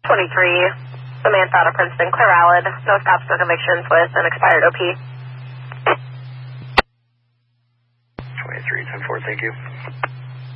23, Samantha out of Princeton, clear valid, no stops, no convictions with an expired OP. 23, 10-4, thank you.